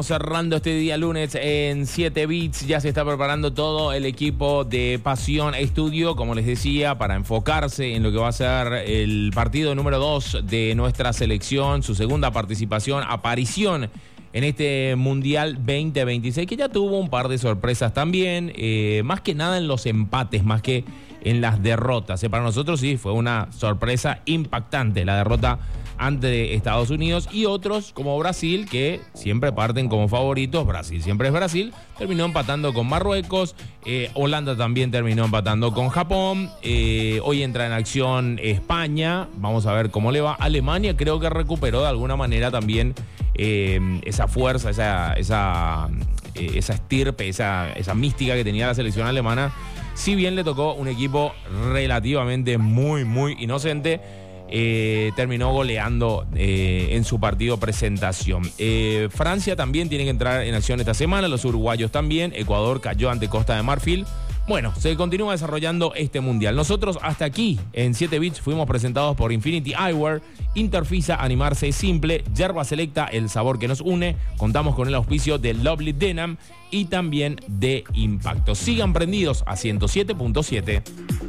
Cerrando este día lunes en 7 bits, ya se está preparando todo el equipo de Pasión Estudio, como les decía, para enfocarse en lo que va a ser el partido número 2 de nuestra selección, su segunda participación, aparición en este Mundial 2026, que ya tuvo un par de sorpresas también, más que nada en los empates, más que en las derrotas. Para nosotros sí fue una sorpresa impactante la derrota ante Estados Unidos, y otros como Brasil, que siempre parten como favoritos. Brasil siempre es Brasil, terminó empatando con Marruecos. Holanda también terminó empatando con Japón. Hoy entra en acción España, vamos a ver cómo le va. Alemania creo que recuperó de alguna manera también esa fuerza, esa estirpe, esa mística que tenía la selección alemana. Si bien le tocó un equipo relativamente muy inocente, terminó goleando en su partido presentación. Francia también tiene que entrar en acción esta semana, los uruguayos también. Ecuador cayó ante Costa de Marfil. Bueno, se continúa desarrollando este mundial. Nosotros hasta aquí en 7 bits fuimos presentados por Infinity Eyewear, Interfisa, animarse es simple, Yerba Selecta, el sabor que nos une. Contamos con el auspicio de Lovely Denim y también de Impacto. Sigan prendidos a 107.7.